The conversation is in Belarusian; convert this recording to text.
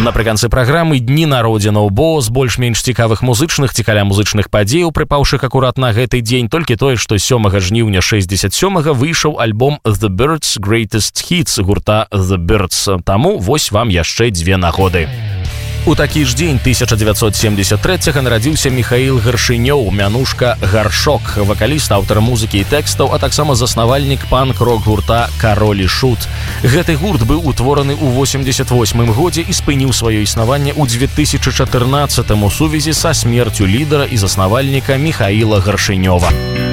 Напрыканцы праграмы дні народзінаў, бо з больш-менш цікавых музычных ці каля музычных падзеяў, прыпаўшых акурат на гэты дзень, толькі тое, што 7 жніўня 67-га выйшаў альбом The Byrds Greatest Hits гурта The Byrds. Таму вось вам яшчэ дзве нагоды. У такі ж дзень 1973-га нарадзіўся Міхаіл Гаршынёў, мянушка Гаршок, вакаліст, аўтар музыкі і тэкстаў, а таксама заснавальнік панк-рок гурта Кароль і Шут. Гэты гурт быў утвораны ў 88-м годзе і спыніў сваё існаванне ў 2014-м у сувязі са смерцю лідара і заснавальніка Міхаіла Гаршынёва.